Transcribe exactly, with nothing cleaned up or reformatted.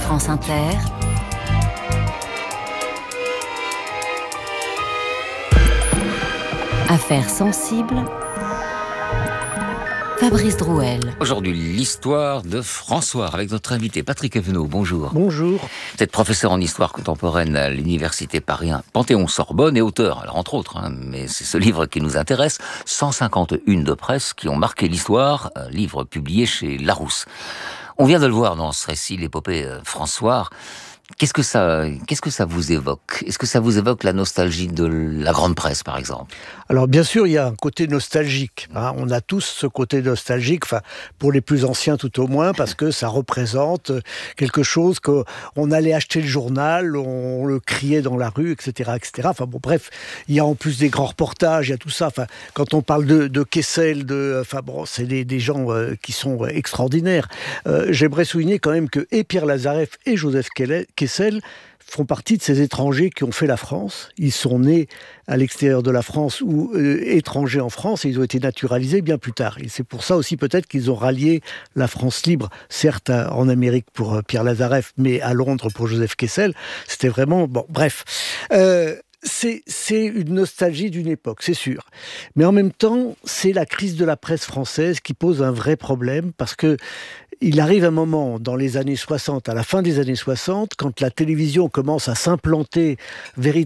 France Inter, Affaires sensibles, Fabrice Drouel. Aujourd'hui, l'histoire de François avec notre invité Patrick Evenot. Bonjour. Bonjour. Vous êtes professeur en histoire contemporaine à l'université Paris un Panthéon-Sorbonne et auteur, alors entre autres, hein, mais c'est ce livre qui nous intéresse, cent cinquante et un de presse qui ont marqué l'histoire, un livre publié chez Larousse. On vient de le voir dans ce récit, l'épopée euh, François. Qu'est-ce que ça, qu'est-ce que ça vous évoque ? Est-ce que ça vous évoque la nostalgie de la grande presse, par exemple ? Alors bien sûr, il y a un côté nostalgique. Hein. On a tous ce côté nostalgique, enfin pour les plus anciens tout au moins, parce que ça représente quelque chose qu'on allait acheter le journal, on le criait dans la rue, et cetera, et cetera. Enfin bon, bref, il y a en plus des grands reportages, il y a tout ça. Enfin, quand on parle de, de Kessel, de, enfin bon, c'est des, des gens euh, qui sont extraordinaires. Euh, j'aimerais souligner quand même que et Pierre Lazareff et Joseph Kessel font partie de ces étrangers qui ont fait la France. Ils sont nés à l'extérieur de la France ou euh, étrangers en France et ils ont été naturalisés bien plus tard. Et c'est pour ça aussi peut-être qu'ils ont rallié la France libre, certes en Amérique pour euh, Pierre Lazareff, mais à Londres pour Joseph Kessel. C'était vraiment... Bon, bref... Euh, C'est, c'est une nostalgie d'une époque, c'est sûr. Mais en même temps, c'est la crise de la presse française qui pose un vrai problème parce que il arrive un moment dans les années soixante, à la fin des années soixante, quand la télévision commence à s'implanter véritablement